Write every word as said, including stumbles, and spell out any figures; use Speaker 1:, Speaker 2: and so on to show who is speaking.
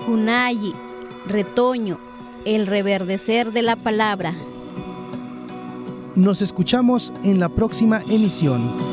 Speaker 1: Cunayi, retoño, el reverdecer de la palabra.
Speaker 2: Nos escuchamos en la próxima emisión.